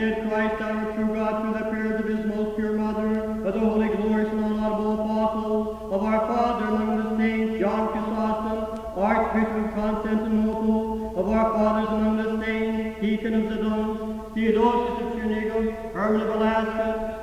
Christ our true God, through the prayers of his most pure mother, of the holy, glorious, and unlaudable apostles, of our Father among the saints, John Chrysostom, Archbishop of Constantinople, of our fathers among the saints, Deacon of Zidon, Theodosius of Chernigov, Herman of Alaska,